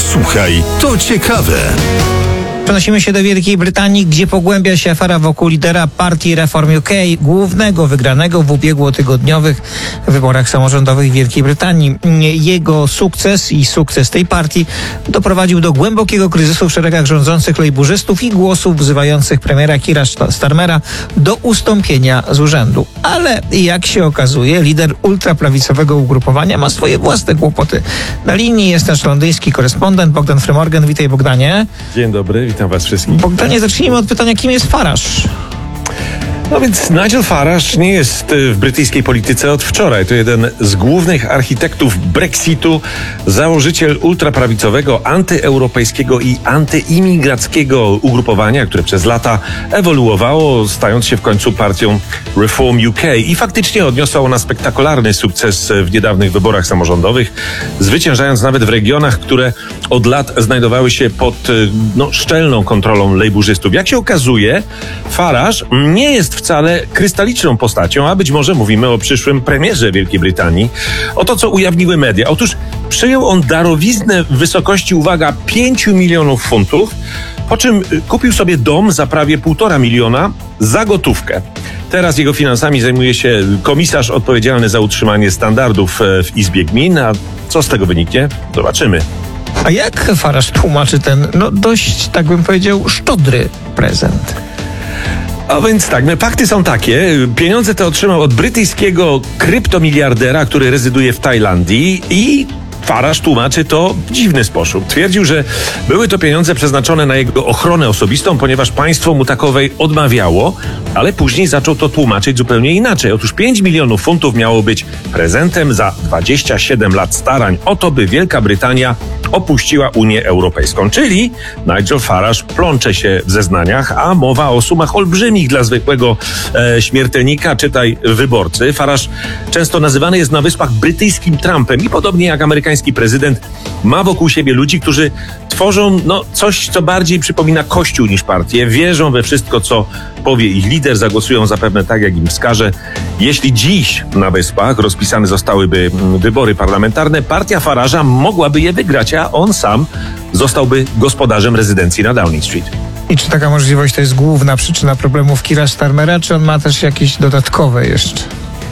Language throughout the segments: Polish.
Słuchaj, to ciekawe. Przenosimy się do Wielkiej Brytanii, gdzie pogłębia się afera wokół lidera partii Reform UK, głównego wygranego w ubiegłotygodniowych wyborach samorządowych w Wielkiej Brytanii. Jego sukces i sukces tej partii doprowadził do głębokiego kryzysu w szeregach rządzących lejburzystów i głosów wzywających premiera Keira Starmera do ustąpienia z urzędu. Ale jak się okazuje, lider ultraprawicowego ugrupowania ma swoje własne kłopoty. Na linii jest nasz londyński korespondent Bogdan Frymorgan. Witaj, Bogdanie. Dzień dobry, witam was wszystkich. Bogdanie, zacznijmy od pytania, kim jest Farage? No więc Nigel Farage nie jest w brytyjskiej polityce od wczoraj. To jeden z głównych architektów Brexitu, założyciel ultraprawicowego, antyeuropejskiego i antyimigrackiego ugrupowania, które przez lata ewoluowało, stając się w końcu partią Reform UK. I faktycznie odniosła ona spektakularny sukces w niedawnych wyborach samorządowych, zwyciężając nawet w regionach, które od lat znajdowały się pod szczelną kontrolą lejburzystów. Jak się okazuje, Farage nie jest wcale krystaliczną postacią, a być może mówimy o przyszłym premierze Wielkiej Brytanii. Oto, co ujawniły media. Otóż przyjął on darowiznę w wysokości, uwaga, 5 milionów funtów, po czym kupił sobie dom za prawie 1,5 miliona za gotówkę. Teraz jego finansami zajmuje się komisarz odpowiedzialny za utrzymanie standardów w Izbie Gmin, a co z tego wyniknie? Zobaczymy. A jak Farage tłumaczy ten, dość, tak bym powiedział, szczodry prezent? A więc tak, fakty są takie. Pieniądze te otrzymał od brytyjskiego kryptomiliardera, który rezyduje w Tajlandii, i Farage tłumaczy to w dziwny sposób. Twierdził, że były to pieniądze przeznaczone na jego ochronę osobistą, ponieważ państwo mu takowej odmawiało, ale później zaczął to tłumaczyć zupełnie inaczej. Otóż 5 milionów funtów miało być prezentem za 27 lat starań o to, by Wielka Brytania opuściła Unię Europejską. Czyli Nigel Farage plącze się w zeznaniach, a mowa o sumach olbrzymich dla zwykłego śmiertelnika, czytaj wyborcy. Farage często nazywany jest na Wyspach brytyjskim Trumpem i podobnie jak amerykański prezydent ma wokół siebie ludzi, którzy tworzą coś, co bardziej przypomina Kościół niż partię. Wierzą we wszystko, co powie ich lider, zagłosują zapewne tak, jak im wskaże. Jeśli dziś na Wyspach rozpisane zostałyby wybory parlamentarne, partia Farage'a mogłaby je wygrać, a on sam zostałby gospodarzem rezydencji na Downing Street. I czy taka możliwość to jest główna przyczyna problemów Keira Starmera, czy on ma też jakieś dodatkowe jeszcze?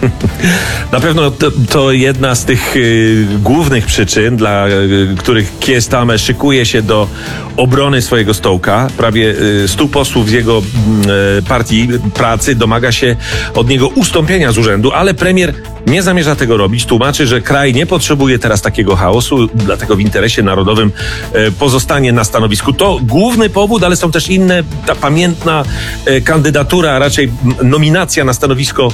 Na pewno to jedna z tych głównych przyczyn, dla których Keir Starmer szykuje się do obrony swojego stołka. Prawie 100 posłów z jego partii pracy domaga się od niego ustąpienia z urzędu, ale premier nie zamierza tego robić. Tłumaczy, że kraj nie potrzebuje teraz takiego chaosu, dlatego w interesie narodowym pozostanie na stanowisku. To główny powód, ale są też inne. Ta pamiętna kandydatura, a raczej nominacja na stanowisko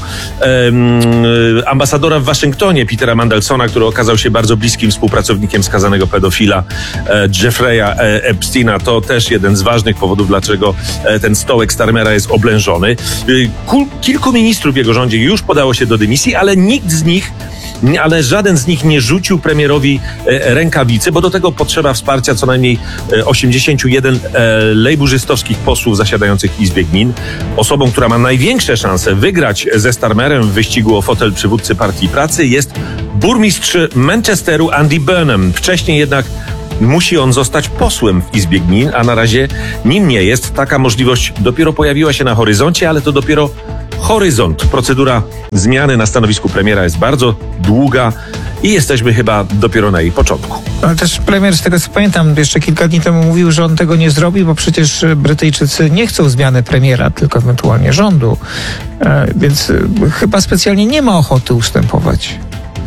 ambasadora w Waszyngtonie, Petera Mandelsona, który okazał się bardzo bliskim współpracownikiem skazanego pedofila Jeffrey'a Epsteina. To też jeden z ważnych powodów, dlaczego ten stołek Starmera jest oblężony. Kilku ministrów w jego rządzie już podało się do dymisji, ale żaden z nich nie rzucił premierowi rękawicy, bo do tego potrzeba wsparcia co najmniej 81 lejburzystowskich posłów zasiadających w Izbie Gmin. Osobą, która ma największe szanse wygrać ze Starmerem w wyścigu o fotel przywódcy Partii Pracy, jest burmistrz Manchesteru Andy Burnham. Wcześniej jednak musi on zostać posłem w Izbie Gmin, a na razie nim nie jest. Taka możliwość dopiero pojawiła się na horyzoncie, ale to dopiero horyzont. Procedura zmiany na stanowisku premiera jest bardzo długa i jesteśmy chyba dopiero na jej początku. Ale też premier, z tego co pamiętam, jeszcze kilka dni temu mówił, że on tego nie zrobi, bo przecież Brytyjczycy nie chcą zmiany premiera, tylko ewentualnie rządu. Więc chyba specjalnie nie ma ochoty ustępować.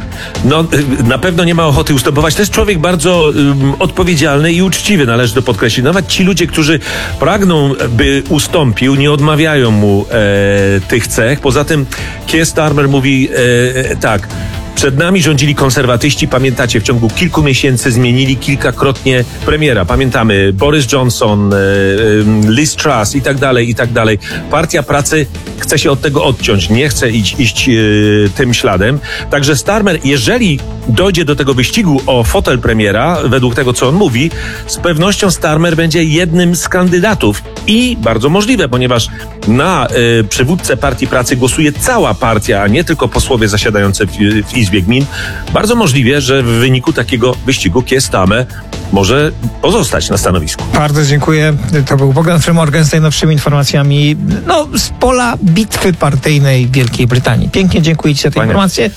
Na pewno nie ma ochoty ustępować. To jest człowiek bardzo odpowiedzialny i uczciwy, należy to podkreślić. Nawet ci ludzie, którzy pragną, by ustąpił, nie odmawiają mu tych cech. Poza tym Keir Starmer mówi tak: przed nami rządzili konserwatyści, pamiętacie, w ciągu kilku miesięcy zmienili kilkakrotnie premiera. Pamiętamy Boris Johnson, Liz Truss i tak dalej. Partia Pracy chce się od tego odciąć, nie chce iść tym śladem. Także Starmer, jeżeli dojdzie do tego wyścigu o fotel premiera, według tego, co on mówi, z pewnością Starmer będzie jednym z kandydatów. I bardzo możliwe, ponieważ na przywódcę Partii Pracy głosuje cała partia, a nie tylko posłowie zasiadający w Izbie Gmin. Bardzo możliwe, że w wyniku takiego wyścigu Keir Starmer może pozostać na stanowisku. Bardzo dziękuję. To był Bogdan Frymorgan z najnowszymi informacjami z pola bitwy partyjnej w Wielkiej Brytanii. Pięknie dziękuję Ci za te informacje.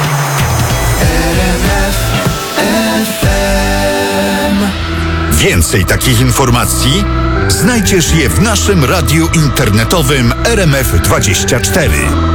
Więcej takich informacji znajdziesz je w naszym radiu internetowym RMF24.